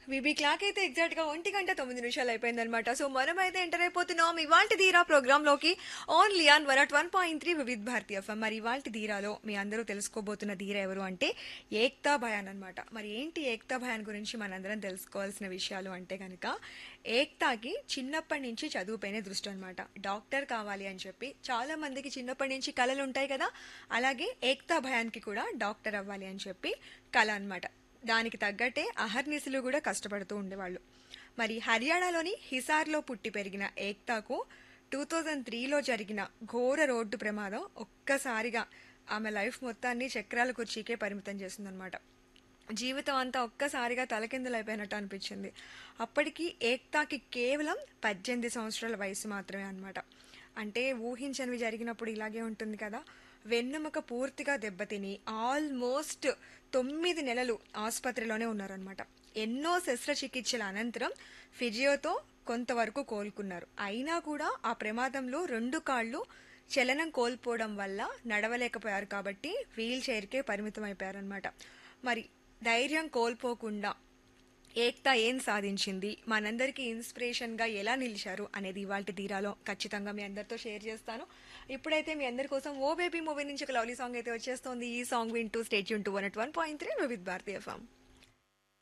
VB clock అయితే exact గా 1:09 అయిపోయిందనమాట. సో మనమైతే ఎంటర్ అయిపోతున్నాం ఇవాల్టి ధీరా ప్రోగ్రామ్ లోకి. Only on 101.3 Vividh Bharati FM. మరి ఇవాల్టి ధీరాలో మీ అందరూ తెలుసుకోబోతున్న ధీర ఎవరు అంటే ఏక్తా భయాన్ అనమాట. మరి ఏంటి ఏక్తా భయాన్ గురించి మనందరం తెలుసుకోవాల్సిన విషయాలు అంటే కనుక, ఏక్తాకి చిన్నప్పటి నుంచి చదువుపైనే దృష్టి అనమాట. డాక్టర్ కావాలి అని చెప్పి చాలా మందికి చిన్నప్పటి నుంచి కళలు ఉంటాయి కదా, అలాగే ఏక్తా భయాన్కి కూడా డాక్టర్ అవ్వాలి అని చెప్పి కళ అనమాట. దానికి తగ్గట్టే అహర్నిశలు కూడా కష్టపడుతూ ఉండేవాళ్ళు. మరి హర్యానాలోని హిసార్లో పుట్టి పెరిగిన ఏక్తాకు 2003లో జరిగిన ఘోర రోడ్డు ప్రమాదం ఒక్కసారిగా ఆమె లైఫ్ మొత్తాన్ని చక్రాల కుర్చీకే పరిమితం చేసిందనమాట. జీవితం అంతా ఒక్కసారిగా తలకిందులైపోయినట్టు అనిపించింది. అప్పటికి ఏక్తాకి కేవలం 18 సంవత్సరాల వయసు మాత్రమే అనమాట. అంటే ఊహించనివి జరిగినప్పుడు ఇలాగే ఉంటుంది కదా. వెన్నెముక పూర్తిగా దెబ్బతిని ఆల్మోస్ట్ 9 నెలలు ఆసుపత్రిలోనే ఉన్నారనమాట. ఎన్నో శస్త్రచికిత్సల అనంతరం ఫిజియోతో కొంతవరకు కోలుకున్నారు. అయినా కూడా ఆ ప్రమాదంలో 2 కాళ్ళు చలనం కోల్పోవడం వల్ల నడవలేకపోయారు కాబట్టి వీల్ చైర్కే పరిమితం అయిపోయారనమాట. మరి ధైర్యం కోల్పోకుండా ఏక్తా ఏం సాధించింది, మనందరికీ ఇన్స్పిరేషన్గా ఎలా నిలిచారు అనేది ఇవాళ తీరాలో ఖచ్చితంగా మీ అందరితో షేర్ చేస్తాను. ఇప్పుడైతే మీ అందరి కోసం ఓ బేబీ మూవీ నుంచి ఒక లవ్లీ సాంగ్ అయితే వచ్చేస్తోంది. ఈ సాంగ్ వింటూ state Yoon to 101.3 with Bharatiya FM.